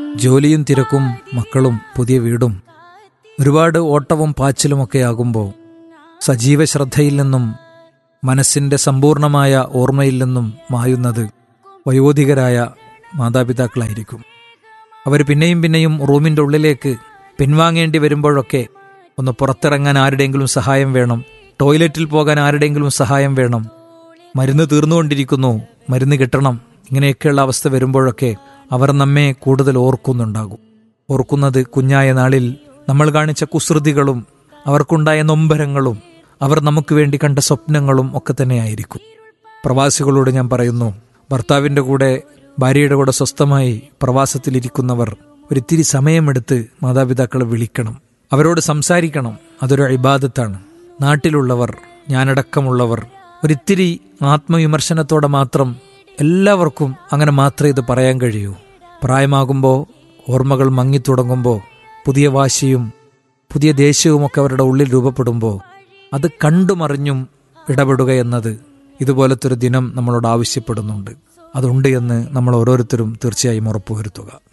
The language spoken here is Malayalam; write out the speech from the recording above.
ജോലിയും തിരക്കും, മക്കളും പുതിയ വീടും, ഒരുപാട് ഓട്ടവും പാച്ചിലുമൊക്കെ ആകുമ്പോൾ സജീവ ശ്രദ്ധയിൽ നിന്നും മനസ്സിൻ്റെ സമ്പൂർണമായ ഓർമ്മയിൽ നിന്നും മായുന്നത് വയോധികരായ മാതാപിതാക്കളായിരിക്കും. അവർ പിന്നെയും പിന്നെയും റൂമിൻ്റെ ഉള്ളിലേക്ക് പിൻവാങ്ങേണ്ടി വരുമ്പോഴൊക്കെ ഒന്ന് പുറത്തിറങ്ങാൻ ആരുടെയെങ്കിലും സഹായം വേണം, ടോയ്ലറ്റിൽ പോകാൻ ആരുടെയെങ്കിലും സഹായം വേണം, മരുന്ന് തീർന്നുകൊണ്ടിരിക്കുന്നു, മരുന്ന് കിട്ടണം, ഇങ്ങനെയൊക്കെയുള്ള അവസ്ഥ വരുമ്പോഴൊക്കെ അവർ നമ്മെ കൂടുതൽ ഓർക്കുന്നത് കുഞ്ഞായ നാളിൽ നമ്മൾ കാണിച്ച കുസൃതികളും അവർക്കുണ്ടായ നൊമ്പരങ്ങളും അവർ നമുക്ക് വേണ്ടി കണ്ട സ്വപ്നങ്ങളും ഒക്കെ തന്നെയായിരിക്കും. പ്രവാസികളോട് ഞാൻ പറയുന്നു, ഭർത്താവിൻ്റെ കൂടെ ഭാര്യയുടെ കൂടെ സ്വസ്ഥമായി പ്രവാസത്തിലിരിക്കുന്നവർ ഒരിത്തിരി സമയമെടുത്ത് മാതാപിതാക്കളെ വിളിക്കണം, അവരോട് സംസാരിക്കണം. അതൊരു ഇബാദത്താണ്. നാട്ടിലുള്ളവർ, ഞാനടക്കമുള്ളവർ ഒരിത്തിരി ആത്മവിമർശനത്തോടെ മാത്രം, എല്ലാവർക്കും അങ്ങനെ മാത്രമേ ഇത് പറയാൻ കഴിയൂ. പ്രായമാകുമ്പോൾ, ഓർമ്മകൾ മങ്ങിത്തുടങ്ങുമ്പോൾ, പുതിയ വാശിയും പുതിയ ദേഷ്യവുമൊക്കെ അവരുടെ ഉള്ളിൽ രൂപപ്പെടുമ്പോൾ അത് കണ്ടുമറിഞ്ഞും ഇടപെടുക എന്നത് ഇതുപോലത്തെ ഒരു ദിനം നമ്മളോട് ആവശ്യപ്പെടുന്നുണ്ട്. അതുണ്ട് എന്ന് നമ്മൾ ഓരോരുത്തരും തീർച്ചയായും ഉറപ്പുവരുത്തുക.